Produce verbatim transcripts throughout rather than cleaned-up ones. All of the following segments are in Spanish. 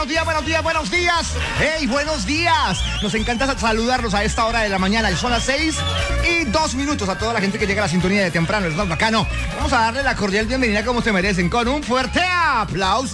Buenos días, buenos días, buenos días. ¡Hey, buenos días! Nos encanta saludarlos a esta hora de la mañana. Son las seis y dos minutos a toda la gente que llega a la sintonía de temprano. Es más bacano. Vamos a darle la cordial bienvenida como se merecen con un fuerte aplauso.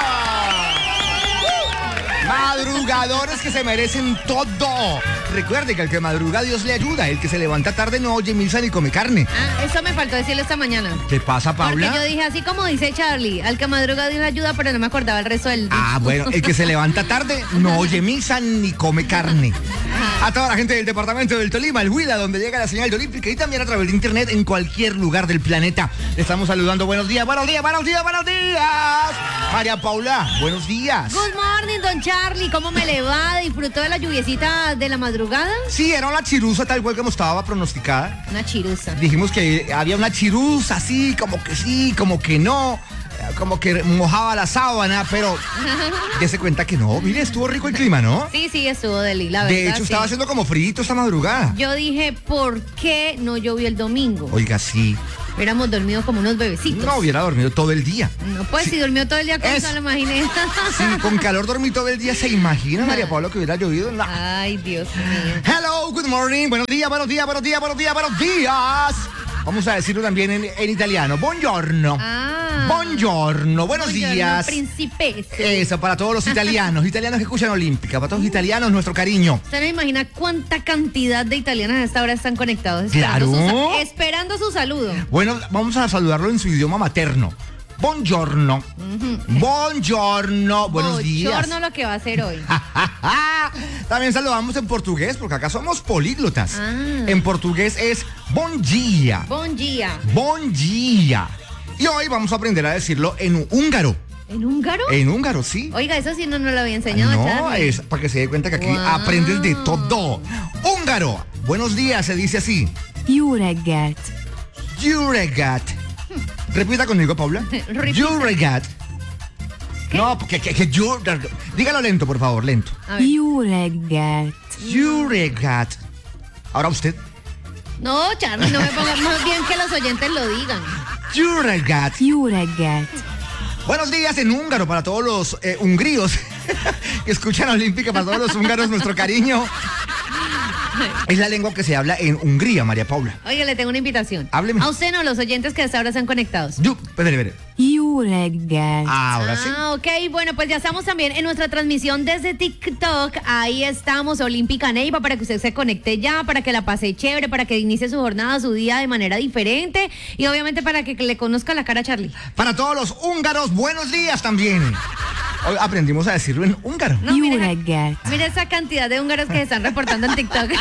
Madrugadores que se merecen todo. Recuerde que el que madruga Dios le ayuda. El que se levanta tarde no oye misa ni come carne. Ah, eso me faltó decirlo esta mañana. ¿Qué pasa, Paula? Porque yo dije así como dice Charlie, al que madruga Dios le ayuda, pero no me acordaba el resto del día. Ah, bueno, el que se levanta tarde no oye misa ni come carne. A toda la gente del departamento del Tolima, el Huila, donde llega la señal de Olímpica y también a través de internet en cualquier lugar del planeta. Le estamos saludando. Buenos días, buenos días, buenos días, buenos días. María Paula, buenos días. Good morning, don Charlie. ¿Cómo me le va? ¿Disfrutó de la lluviecita de la madrugada? Sí, era una chirusa tal cual como estaba pronosticada. Una chirusa. Dijimos que había una chirusa así, como que sí, como que no. Como que mojaba la sábana, pero dése cuenta que no. Mire, estuvo rico el clima, ¿no? Sí, sí, estuvo deli, la verdad. De hecho, estaba sí. haciendo como frío esta madrugada. Yo dije, ¿por qué no llovió el domingo? Oiga, sí. Hubiéramos dormido como unos bebecitos. No, hubiera dormido todo el día. No, pues sí. Si durmió todo el día, ¿cómo Es... se lo imaginé? Sí, con calor dormí todo el día. ¿Se imagina, María Paula, que hubiera llovido? No. Ay, Dios mío. Hello, good morning. Buenos días, buenos días, buenos días, buenos días, buenos días. Vamos a decirlo también en, en italiano. Buongiorno. Ah. Buongiorno. Buenos Buongiorno, días. Príncipe. Eso, para todos los italianos. Italianos que escuchan Olímpica. Para todos los italianos, nuestro cariño. ¿Usted no imagina cuánta cantidad de italianas a esta hora están conectados? Claro. Esperando su, esperando su saludo. Bueno, vamos a saludarlo en su idioma materno. Buongiorno. Uh-huh. Buongiorno. Buenos días. Buongiorno lo que va a hacer hoy. También saludamos en portugués, porque acá somos políglotas. Ah. En portugués es bom dia. Bom dia. Bom dia. Y hoy vamos a aprender a decirlo en húngaro. ¿En húngaro? En húngaro, sí. Oiga, eso sí no nos lo había enseñado. No, Charlie. es para que se dé cuenta que aquí Wow. aprendes de todo. Húngaro. Buenos días, se dice así. Jó reggelt. Jó reggelt. Repita conmigo, Paula. Repita. Jó reggelt. No, porque que, que yo... Dígalo lento, por favor, lento. A ver. Jó reggelt. Jó reggelt. Ahora usted. No, Charlie, no me ponga más bien que los oyentes lo digan. Jó reggelt. Jó reggelt. Buenos días en húngaro para todos los eh, hungríos que escuchan Olímpica, para todos los húngaros, nuestro cariño. Es la lengua que se habla en Hungría, María Paula. Oiga, le tengo una invitación. Hábleme. A usted no, los oyentes que hasta ahora están conectados. Yo, espere, espere. Jó reggelt. Ahora sí. Ah, ok, bueno, pues ya estamos también en nuestra transmisión desde TikTok. Ahí estamos, Olímpica Neiva, para que usted se conecte ya, para que la pase chévere, para que inicie su jornada, su día de manera diferente y obviamente para que le conozca la cara a Charlie. Para todos los húngaros, buenos días también. Hoy aprendimos a decirlo en húngaro. No, Jó mira, reggelt. mira esa cantidad de húngaros que se están reportando en TikTok.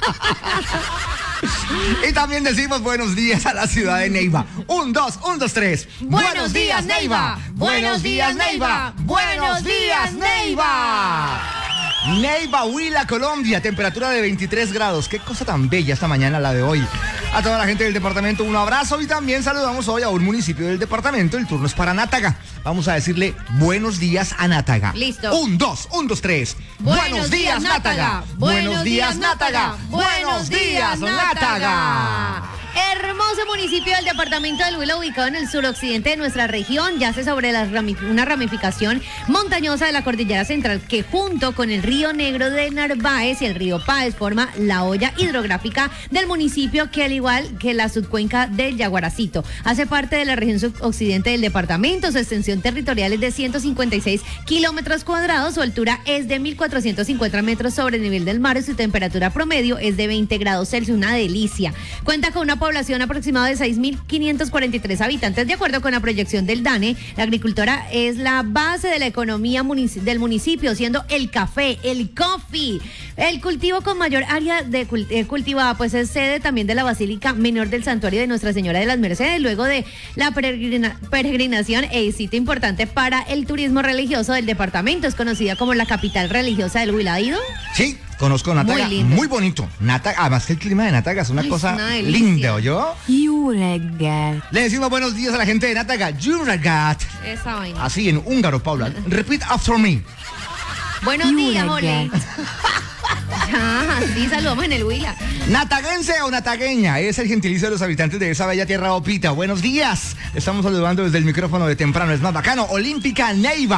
Y también decimos buenos días a la ciudad de Neiva. Un, dos, un, dos, tres. Buenos días, Neiva. Buenos días, Neiva. Buenos días, Neiva. Neiva, Huila, Colombia, temperatura de veintitrés grados. Qué cosa tan bella esta mañana la de hoy. A toda la gente del departamento un abrazo y también saludamos hoy a un municipio del departamento. El turno es para Nátaga. Vamos a decirle buenos días a Nátaga. Listo. Un, dos, un, dos, tres. Buenos días, Nátaga. Buenos días, Nátaga. Buenos días, Nátaga. Hermoso municipio del departamento del Huila, ubicado en el suroccidente de nuestra región, yace sobre la rami- una ramificación montañosa de la cordillera central que junto con el río Negro de Narváez y el río Páez forma la olla hidrográfica del municipio, que al igual que la subcuenca del Yaguaracito hace parte de la región suroccidente del departamento. Su extensión territorial es de ciento cincuenta y seis kilómetros cuadrados, su altura es de mil cuatrocientos cincuenta metros sobre el nivel del mar y su temperatura promedio es de veinte grados Celsius, una delicia. Cuenta con una población aproximada de seis mil quinientos cuarenta y tres habitantes. De acuerdo con la proyección del DANE, la agricultura es la base de la economía munici- del municipio, siendo el café, el coffee, el cultivo con mayor área de cul- eh, cultivada, pues es sede también de la Basílica Menor del Santuario de Nuestra Señora de las Mercedes, luego de la peregrina- peregrinación e sitio importante para el turismo religioso del departamento. Es conocida como la capital religiosa del Huila. ¿Ha ido? Sí, conozco Nátaga, Muy muy, lindo. bonito. Nátaga, además que el clima de Nátaga es una Ay, cosa es una delicia. linda, ¿oyó? Jó reggelt. Le decimos buenos días a la gente de Nátaga. Jó reggelt. Esa vaina. Así en húngaro, Paula. Repeat after me. Buenos Jó días, reggelt. Ole. Ya, sí, saludamos en el Huila. Nataguense o natagueña es el gentilicio de los habitantes de esa bella tierra opita. Buenos días. Estamos saludando desde el micrófono de temprano. Es más bacano. Olímpica Neiva.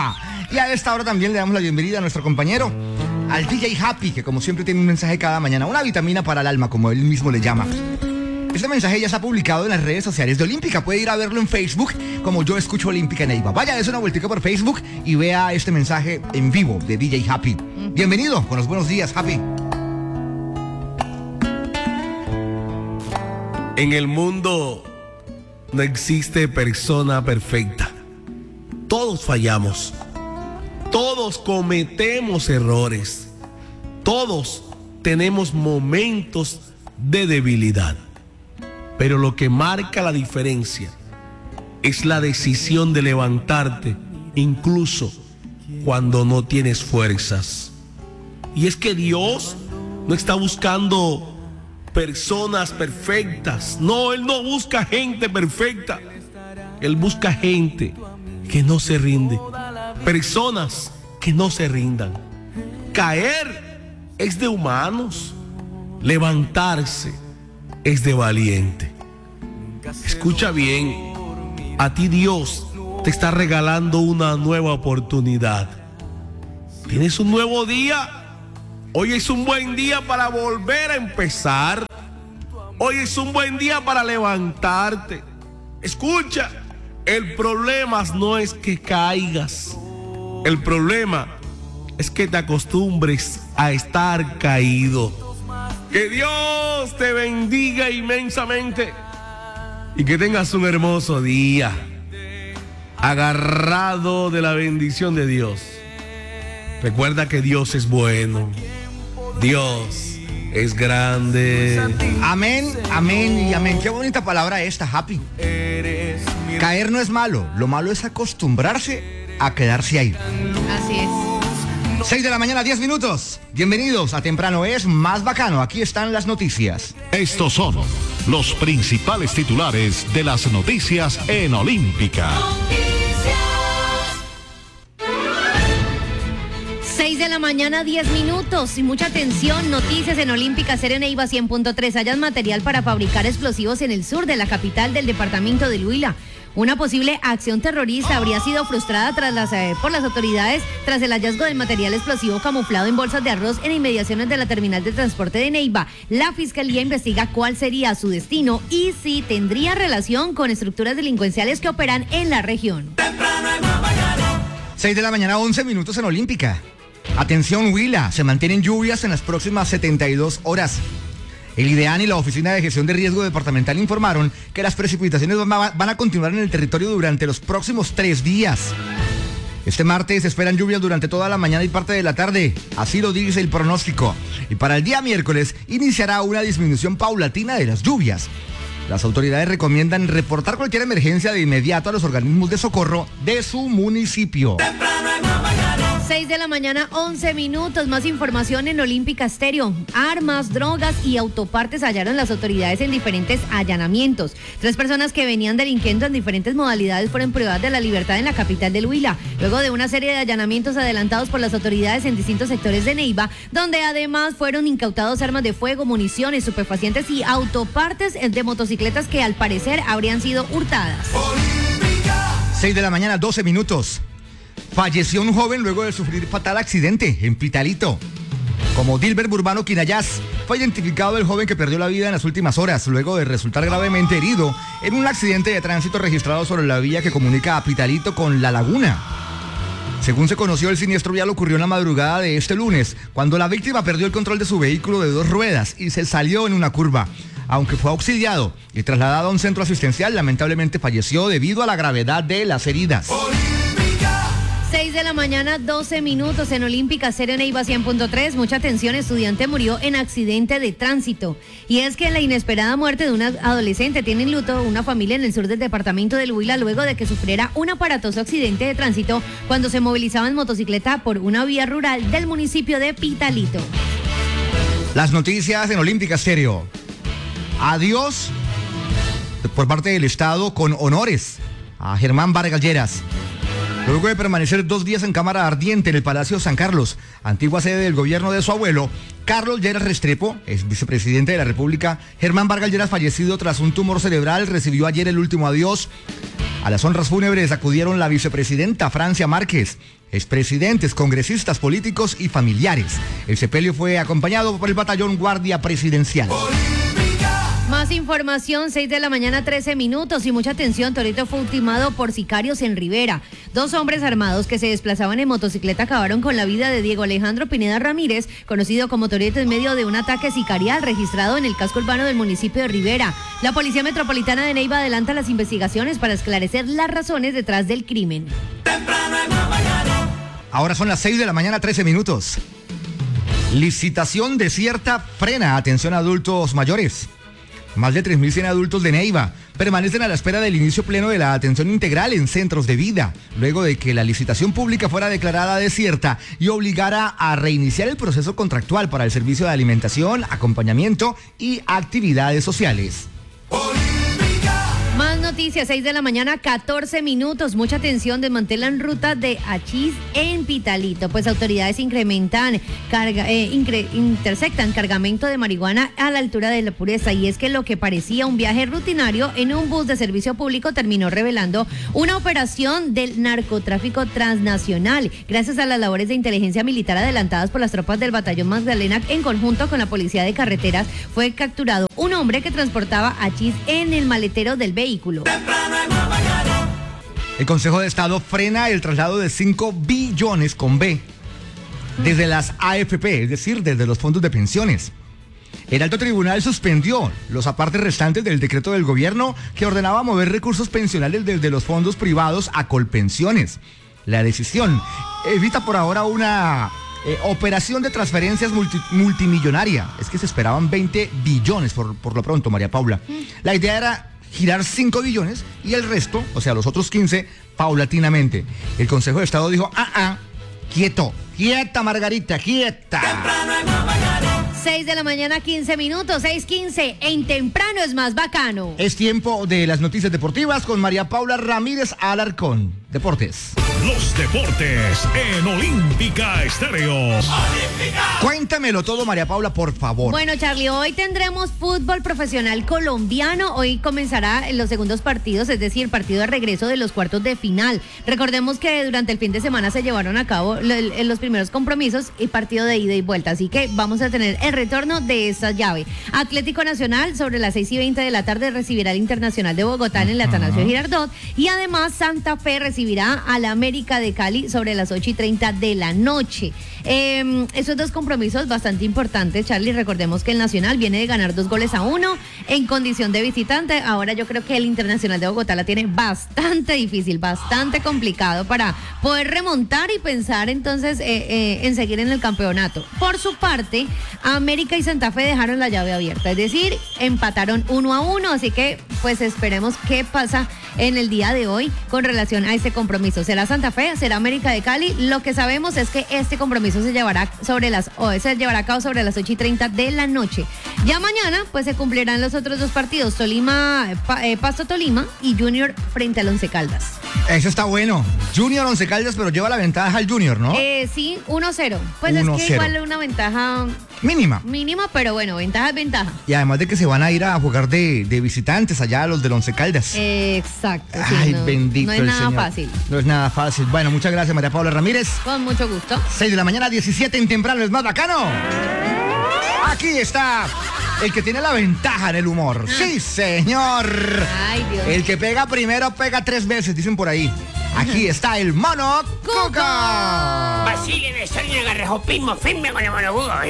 Y a esta hora también le damos la bienvenida a nuestro compañero, al D J Happy, que como siempre tiene un mensaje cada mañana, una vitamina para el alma, como él mismo le llama. Este mensaje ya está publicado en las redes sociales de Olímpica. Puede ir a verlo en Facebook como Yo Escucho Olímpica Neiva. Vaya, des una vueltica por Facebook y vea este mensaje en vivo de D J Happy. Bienvenido, con los buenos días, Happy. En el mundo no existe persona perfecta. Todos fallamos. Todos cometemos errores. Todos tenemos momentos de debilidad. Pero lo que marca la diferencia es la decisión de levantarte, incluso cuando no tienes fuerzas. Y es que Dios no está buscando personas perfectas. No, Él no busca gente perfecta. Él busca gente que no se rinde. Personas que no se rindan. Caer es de humanos. Levantarse es de valiente. Escucha bien, a ti Dios te está regalando una nueva oportunidad. Tienes un nuevo día. Hoy es un buen día para volver a empezar. Hoy es un buen día para levantarte. Escucha, el problema no es que caigas. El problema es que te acostumbres a estar caído. Que Dios te bendiga inmensamente y que tengas un hermoso día, agarrado de la bendición de Dios. Recuerda que Dios es bueno, Dios es grande. Amén, amén y amén. Qué bonita palabra esta, Happy. Caer no es malo, lo malo es acostumbrarse a quedarse ahí. Así es. seis de la mañana, diez minutos. Bienvenidos a Temprano es Más Bacano. Aquí están las noticias. Estos son los principales titulares de las noticias en Olímpica. seis de la mañana, diez minutos. Y mucha atención, noticias en Olímpica Stereo Neiva cien punto tres. Hallan material para fabricar explosivos en el sur de la capital del departamento del Huila. Una posible acción terrorista habría sido frustrada tras las, eh, por las autoridades tras el hallazgo del material explosivo camuflado en bolsas de arroz en inmediaciones de la terminal de transporte de Neiva. La fiscalía investiga cuál sería su destino y si tendría relación con estructuras delincuenciales que operan en la región. seis de la mañana, once minutos en Olímpica. Atención, Huila, se mantienen lluvias en las próximas setenta y dos horas. El IDEAN y la Oficina de Gestión de Riesgo Departamental informaron que las precipitaciones van a continuar en el territorio durante los próximos tres días. Este martes se esperan lluvias durante toda la mañana y parte de la tarde, así lo dice el pronóstico. Y para el día miércoles iniciará una disminución paulatina de las lluvias. Las autoridades recomiendan reportar cualquier emergencia de inmediato a los organismos de socorro de su municipio. seis de la mañana, once minutos. Más información en Olímpica Stereo. Armas, drogas y autopartes hallaron las autoridades en diferentes allanamientos. Tres personas que venían delinquiendo en diferentes modalidades fueron privadas de la libertad en la capital del Huila, luego de una serie de allanamientos adelantados por las autoridades en distintos sectores de Neiva, donde además fueron incautados armas de fuego, municiones, estupefacientes y autopartes de motocicletas que al parecer habrían sido hurtadas. seis de la mañana, doce minutos. Falleció un joven luego de sufrir fatal accidente en Pitalito. Como Dilber Burbano Quinayás, fue identificado el joven que perdió la vida en las últimas horas, luego de resultar gravemente herido en un accidente de tránsito registrado sobre la vía que comunica a Pitalito con La Laguna. Según se conoció, el siniestro vial ocurrió en la madrugada de este lunes, cuando la víctima perdió el control de su vehículo de dos ruedas y se salió en una curva. Aunque fue auxiliado y trasladado a un centro asistencial, lamentablemente falleció debido a la gravedad de las heridas. seis de la mañana, doce minutos en Olímpica Stereo Neiva cien punto tres. Mucha atención, estudiante murió en accidente de tránsito. Y es que la inesperada muerte de una adolescente tiene en luto una familia en el sur del departamento del Huila luego de que sufriera un aparatoso accidente de tránsito cuando se movilizaba en motocicleta por una vía rural del municipio de Pitalito. Las noticias en Olímpica Stereo. Adiós por parte del Estado con honores a Germán Vargas Lleras. Luego de permanecer dos días en cámara ardiente en el Palacio San Carlos, antigua sede del gobierno de su abuelo, Carlos Lleras Restrepo, ex vicepresidente de la República, Germán Vargas Lleras, fallecido tras un tumor cerebral, recibió ayer el último adiós. A las honras fúnebres acudieron la vicepresidenta Francia Márquez, expresidentes, congresistas, políticos y familiares. El sepelio fue acompañado por el batallón Guardia Presidencial. Más información, seis de la mañana, trece minutos y mucha atención. Torito fue ultimado por sicarios en Rivera. Dos hombres armados que se desplazaban en motocicleta acabaron con la vida de Diego Alejandro Pineda Ramírez, conocido como Torito, en medio de un ataque sicarial registrado en el casco urbano del municipio de Rivera. La Policía Metropolitana de Neiva adelanta las investigaciones para esclarecer las razones detrás del crimen. Ahora son las seis de la mañana, trece minutos. Licitación desierta frena atención a adultos mayores. Más de tres mil cien adultos de Neiva permanecen a la espera del inicio pleno de la atención integral en centros de vida, luego de que la licitación pública fuera declarada desierta y obligara a reiniciar el proceso contractual para el servicio de alimentación, acompañamiento y actividades sociales. Más noticias, seis de la mañana, catorce minutos. Mucha atención, desmantelan ruta de Achís en Pitalito. Pues autoridades incrementan, carga, eh, incre, intersectan cargamento de marihuana a la altura de la Pureza. Y es que lo que parecía un viaje rutinario en un bus de servicio público terminó revelando una operación del narcotráfico transnacional. Gracias a las labores de inteligencia militar adelantadas por las tropas del batallón Magdalena en conjunto con la policía de carreteras, fue capturado un hombre que transportaba hachís en el maletero del vehículo. El Consejo de Estado frena el traslado de cinco billones con B desde las A F P, es decir, desde los fondos de pensiones. El alto tribunal suspendió los apartes restantes del decreto del gobierno que ordenaba mover recursos pensionales desde los fondos privados a Colpensiones. La decisión evita por ahora una eh, operación de transferencias multi, multimillonaria. Es que se esperaban veinte billones por, por lo pronto, María Paula. La idea era girar cinco billones y el resto, o sea, los otros quince, paulatinamente. El Consejo de Estado dijo, ah, ah, quieto, quieta, Margarita, quieta. seis de la mañana, quince minutos, seis quince, en temprano es más bacano. Es tiempo de las noticias deportivas con María Paula Ramírez Alarcón. Deportes. Los deportes en Olímpica Estéreo. ¡Olímpica! Cuéntamelo todo, María Paula, por favor. Bueno, Charlie, hoy tendremos fútbol profesional colombiano. Hoy comenzará los segundos partidos, es decir, partido de regreso de los cuartos de final. Recordemos que durante el fin de semana se llevaron a cabo los primeros compromisos y partido de ida y vuelta. Así que vamos a tener el retorno de esa llave. Atlético Nacional sobre las seis y veinte de la tarde recibirá al Internacional de Bogotá en el Atanasio Girardot, y además Santa Fe recibirá a la América de Cali sobre las ocho y treinta de la noche. Eh, esos dos compromisos bastante importantes, Charlie. Recordemos que el Nacional viene de ganar dos goles a uno en condición de visitante. Ahora yo creo que el Internacional de Bogotá la tiene bastante difícil, bastante complicado para poder remontar y pensar entonces eh, eh, en seguir en el campeonato. Por su parte, América y Santa Fe dejaron la llave abierta, es decir, empataron uno a uno, así que pues esperemos qué pasa en el día de hoy con relación a este compromiso. ¿Será Santa Fe? ¿Será América de Cali? Lo que sabemos es que este compromiso se llevará sobre las o se llevará a cabo sobre las ocho y treinta de la noche. Ya mañana pues se cumplirán los otros dos partidos, Tolima, pa, eh, Pasto Tolima y Junior frente al Once Caldas. Eso está bueno. Junior Once Caldas, pero lleva la ventaja al Junior, ¿no? Eh, sí, uno cero. Pues uno es que cero. igual una ventaja mínima. Mínima, pero bueno, ventaja es ventaja. Y además de que se van a ir a jugar de, de visitantes allá a los del Once Caldas. Eh, exacto. Sí, Ay, no, bendito no es el nada Señor. fácil. No es nada fácil. Bueno, muchas gracias, María Paula Ramírez. Con mucho gusto. seis de la mañana, diecisiete en temprano, es más bacano. Aquí está el que tiene la ventaja en el humor. Ah. Sí, señor. Ay, Dios. El que pega primero pega tres veces, dicen por ahí. Aquí está el mono Cuca. Vacilen esa línea de garrajopismo firme con el mono Cuca.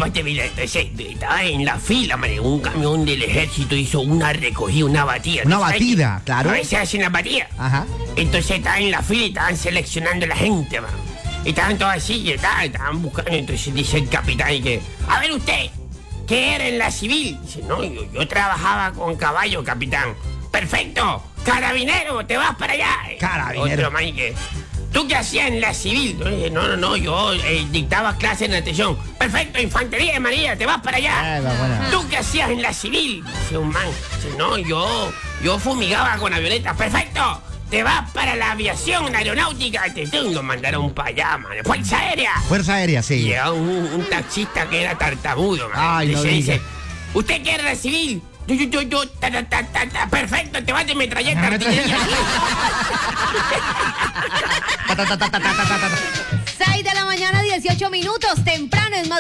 Estaba en la fila, man. Un camión del ejército hizo una recogida, una batida. Una batida, claro. A veces hacen la batida. Ajá. Entonces estaban en la fila y estaban seleccionando a la gente, man. Estaban todos así y estaban, estaban buscando. Entonces dice el capitán y que, a ver usted, ¿qué era en la civil? Dice, no, yo, yo trabajaba con caballo, capitán. Perfecto, carabinero, te vas para allá. Carabinero. Otro man y que, ¿tú qué hacías en la civil? No, no, no, yo eh, dictaba clases de natación. Perfecto, infantería de María, te vas para allá. Ay, bueno. ¿Tú qué hacías en la civil? Dice un man, dice, no, yo, yo fumigaba con avionetas. Perfecto. Te vas para la aviación aeronáutica. Te lo mandaron para allá, man. Fuerza Aérea. Fuerza Aérea, sí. Llega un, un taxista que era tartamudo, man. Ay, no dice, diga. dice, ¿usted qué es de civil? Tu, tu, tu, tu, ta, ta, ta, ta, ta. Perfecto, te vas de metralleta, Ajá, artillería. Ta, ta, ta, ta, ta, ta, ta, ta. seis de la mañana, dieciocho minutos. Temprano es más